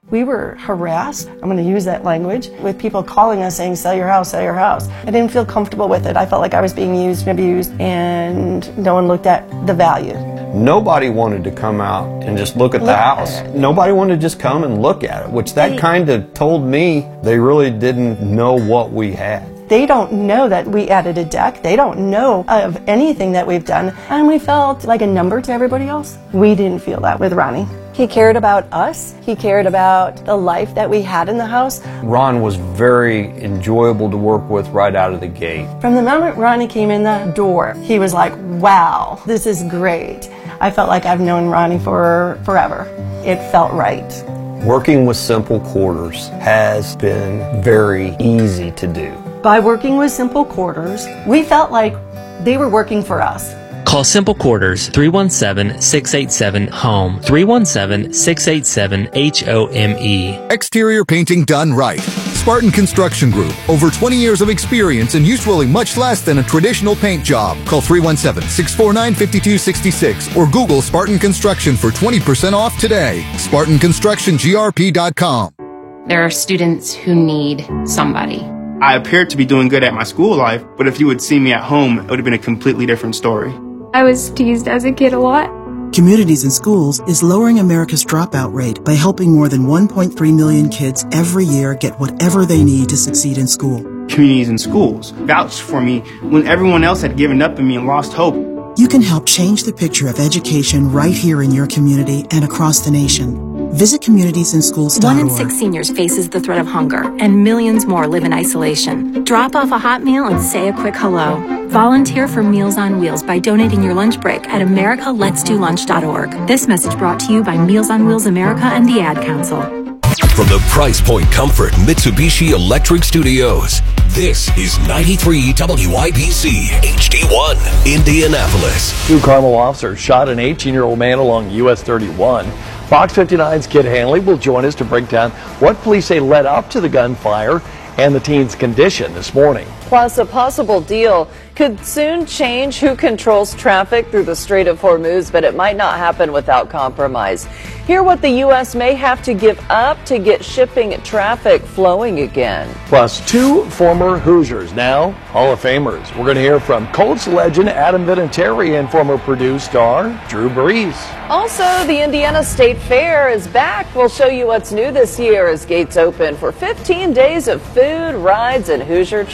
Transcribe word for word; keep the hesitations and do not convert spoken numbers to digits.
We were harassed, I'm going to use that language, with people calling us saying, sell your house, sell your house. I didn't feel comfortable with it. I felt like I was being used and abused, and no one looked at the value. Nobody wanted to come out and just look at the house. Nobody wanted to just come and look at it, which that kind of told me they really didn't know what we had. They don't know that we added a deck. They don't know of anything that we've done. And we felt like a number to everybody else. We didn't feel that with Ronnie. He cared about us. He cared about the life that we had in the house. Ron was very enjoyable to work with right out of the gate. From the moment Ronnie came in the door, he was like, wow, this is great. I felt like I've known Ronnie for forever. It felt right. Working with Simple Quarters has been very easy to do. By working with Simple Quarters, we felt like they were working for us. Call Simple Quarters three one seven, six eight seven, HOME, three one seven, six eight seven, H O M E. Exterior painting done right. Spartan Construction Group. Over twenty years of experience and usually much less than a traditional paint job. Call three one seven, six four nine, five two six six or Google Spartan Construction for twenty percent off today. Spartan Construction G R P dot com. There are students who need somebody. I appeared to be doing good at my school life, but if you would see me at home, it would have been a completely different story. I was teased as a kid a lot. Communities in Schools is lowering America's dropout rate by helping more than one point three million kids every year get whatever they need to succeed in school. Communities in Schools vouched for me when everyone else had given up on me and lost hope. You can help change the picture of education right here in your community and across the nation. Visit communities in schools dot org. One in six seniors faces the threat of hunger, and millions more live in isolation. Drop off a hot meal and say a quick hello. Volunteer for Meals on Wheels by donating your lunch break at america lets do lunch dot org. This message brought to you by Meals on Wheels America and the Ad Council. From the Price Point Comfort Mitsubishi Electric Studios, this is ninety-three W I B C H D one, Indianapolis. Two Carmel officers shot an eighteen-year-old man along U S thirty-one. Fox fifty-nine's Kit Hanley will join us to break down what police say led up to the gunfire and the teen's condition this morning. Plus, a possible deal could soon change who controls traffic through the Strait of Hormuz, but it might not happen without compromise. Hear what the U S may have to give up to get shipping traffic flowing again. Plus, two former Hoosiers, now Hall of Famers. We're going to hear from Colts legend Adam Vinatieri and former Purdue star Drew Brees. Also, the Indiana State Fair is back. We'll show you what's new this year as gates open for fifteen days of food, rides, and Hoosier